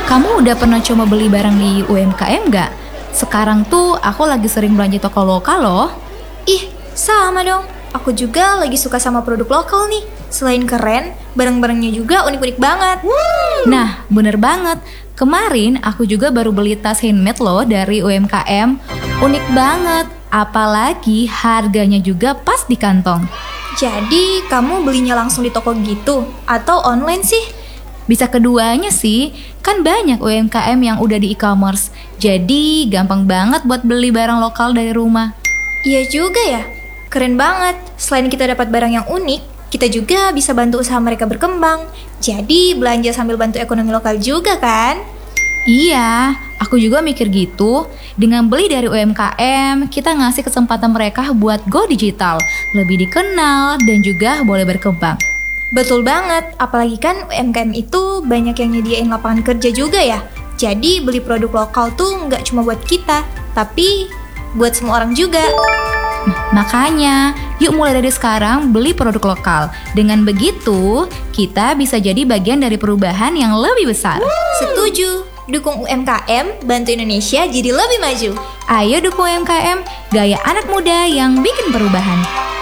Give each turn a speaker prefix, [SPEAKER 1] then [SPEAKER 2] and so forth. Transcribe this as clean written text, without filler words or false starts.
[SPEAKER 1] Kamu udah pernah coba beli barang di UMKM nggak? Sekarang tuh aku lagi sering belanja toko lokal loh.
[SPEAKER 2] Ih, sama dong. Aku juga lagi suka sama produk lokal nih. Selain keren, barang-barangnya juga unik-unik banget.
[SPEAKER 1] Nah, bener banget. Kemarin aku juga baru beli tas handmade loh dari UMKM. Unik banget, apalagi harganya juga pas di kantong.
[SPEAKER 2] Jadi, kamu belinya langsung di toko gitu? Atau online sih?
[SPEAKER 1] Bisa keduanya sih, kan banyak UMKM yang udah di e-commerce. Jadi gampang banget buat beli barang lokal dari rumah.
[SPEAKER 2] Iya juga ya. Keren banget. Selain kita dapat barang yang unik, kita juga bisa bantu usaha mereka berkembang. Jadi belanja sambil bantu ekonomi lokal juga kan?
[SPEAKER 1] Iya, aku juga mikir gitu. Dengan beli dari UMKM, kita ngasih kesempatan mereka buat go digital, lebih dikenal dan juga boleh berkembang.
[SPEAKER 2] Betul banget, apalagi kan UMKM itu banyak yang nyediain lapangan kerja juga ya. Jadi beli produk lokal tuh nggak cuma buat kita, tapi buat semua orang juga.
[SPEAKER 1] Makanya, yuk mulai dari sekarang beli produk lokal. Dengan begitu, kita bisa jadi bagian dari perubahan yang lebih besar.
[SPEAKER 2] Setuju, dukung UMKM, bantu Indonesia jadi lebih maju.
[SPEAKER 1] Ayo dukung UMKM, gaya anak muda yang bikin perubahan.